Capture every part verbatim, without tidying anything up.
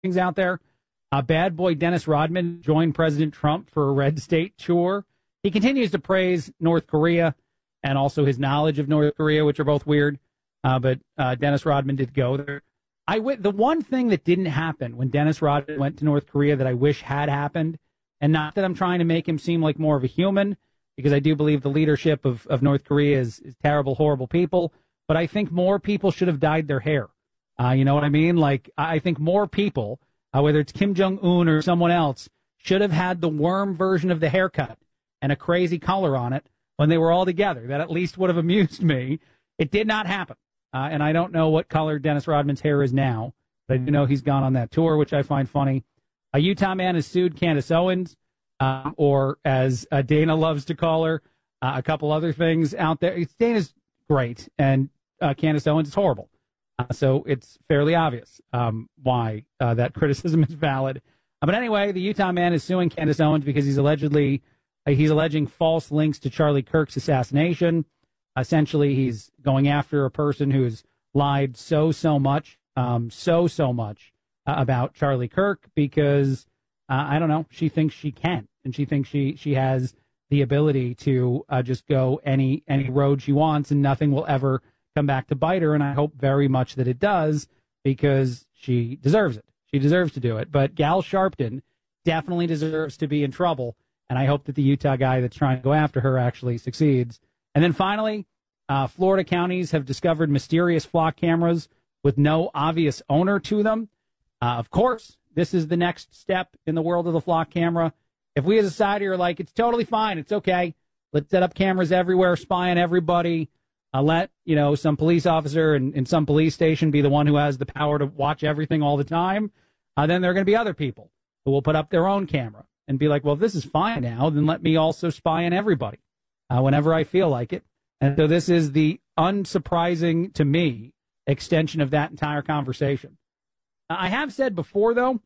things out there. Uh, bad boy Dennis Rodman joined President Trump for a red state tour. He continues to praise North Korea and also his knowledge of North Korea, which are both weird. Uh, but uh, Dennis Rodman did go there. I w- the one thing that didn't happen when Dennis Rodman went to North Korea that I wish had happened, and not that I'm trying to make him seem like more of a human, because I do believe the leadership of, of North Korea is, is terrible, horrible people, but I think more people should have dyed their hair. Uh, you know what I mean? Like, I think more people, uh, whether it's Kim Jong-un or someone else, should have had the worm version of the haircut and a crazy color on it when they were all together. That at least would have amused me. It did not happen. Uh, and I don't know what color Dennis Rodman's hair is now, but I do know he's gone on that tour, which I find funny. A Utah man has sued Candace Owens, uh, or as uh, Dana loves to call her, uh, a couple other things out there. It's, Dana's great, and uh, Candace Owens is horrible. Uh, so it's fairly obvious um, why uh, that criticism is valid. Uh, but anyway, the Utah man is suing Candace Owens because he's allegedly uh, he's alleging false links to Charlie Kirk's assassination. Essentially, he's going after a person who's lied so, so much, um, so, so much uh, about Charlie Kirk because, uh, I don't know, she thinks she can. And she thinks she, she has the ability to uh, just go any any road she wants and nothing will ever come back to bite her. And I hope very much that it does because she deserves it. She deserves to do it. But Gal Sharpton definitely deserves to be in trouble. And I hope that the Utah guy that's trying to go after her actually succeeds. And then finally, uh, Florida counties have discovered mysterious flock cameras with no obvious owner to them. Uh, of course, this is the next step in the world of the flock camera. If we as a society are like, it's totally fine, it's okay, let's set up cameras everywhere, spy on everybody, uh, let, you know, some police officer in, in some police station be the one who has the power to watch everything all the time, uh, then there are going to be other people who will put up their own camera and be like, well, if this is fine now, then let me also spy on everybody. Uh, whenever I feel like it. And so this is the unsurprising, to me, extension of that entire conversation. Uh, I have said before, though,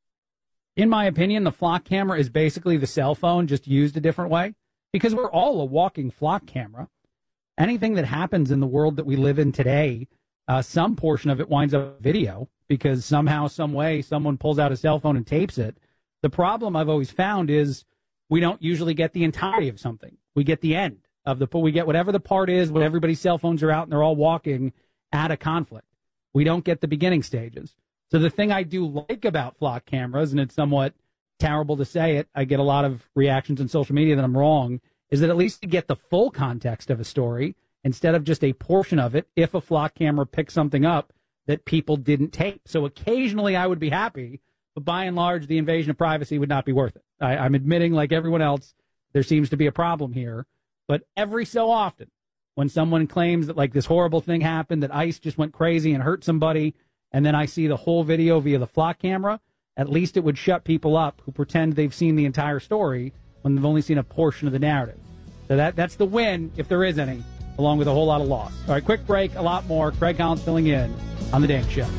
in my opinion, the flock camera is basically the cell phone, just used a different way, because we're all a walking flock camera. Anything that happens in the world that we live in today, uh, some portion of it winds up video, because somehow, some way, someone pulls out a cell phone and tapes it. The problem I've always found is we don't usually get the entirety of something. We get the end of the, we get whatever the part is when everybody's cell phones are out and they're all walking at a conflict. We don't get the beginning stages. So the thing I do like about flock cameras, and it's somewhat terrible to say it, I get a lot of reactions on social media that I'm wrong, is that at least you get the full context of a story instead of just a portion of it if a flock camera picks something up that people didn't tape. So occasionally I would be happy, but by and large, the invasion of privacy would not be worth it. I, I'm admitting, like everyone else, there seems to be a problem here. But every so often, when someone claims that, like, this horrible thing happened, that ICE just went crazy and hurt somebody, and then I see the whole video via the flock camera, at least it would shut people up who pretend they've seen the entire story when they've only seen a portion of the narrative. So that that's the win, if there is any, along with a whole lot of loss. All right, quick break, a lot more. Craig Collins filling in on The Dan Show.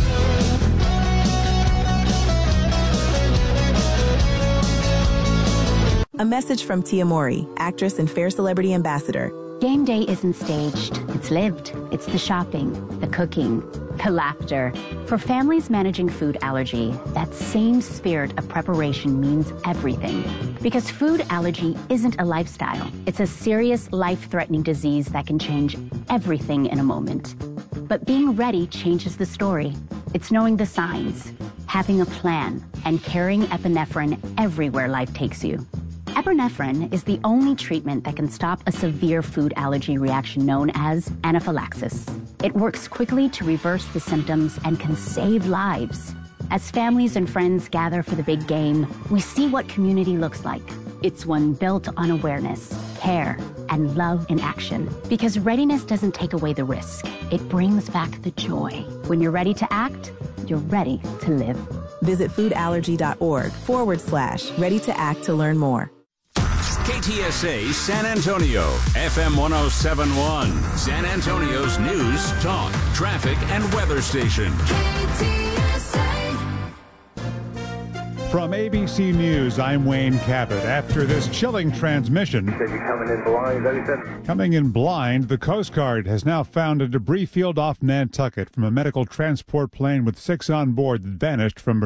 A message from Tia Mori, actress and Fair Celebrity Ambassador. Game day isn't staged. It's lived. It's the shopping, the cooking, the laughter. For families managing food allergy, that same spirit of preparation means everything. Because food allergy isn't a lifestyle. It's a serious, life-threatening disease that can change everything in a moment. But being ready changes the story. It's knowing the signs, having a plan, and carrying epinephrine everywhere life takes you. Epinephrine is the only treatment that can stop a severe food allergy reaction known as anaphylaxis. It works quickly to reverse the symptoms and can save lives. As families and friends gather for the big game, we see what community looks like. It's one built on awareness, care, and love in action. Because readiness doesn't take away the risk. It brings back the joy. When you're ready to act, you're ready to live. Visit foodallergy.org forward slash ready to act to learn more. K T S A San Antonio, F M one oh seven point one, San Antonio's news, talk, traffic, and weather station. K T S A. From A B C News, I'm Wayne Cabot. After this chilling transmission, Said you're coming in blind, is that what he said? coming in blind, the Coast Guard has now found a debris field off Nantucket from a medical transport plane with six on board that vanished from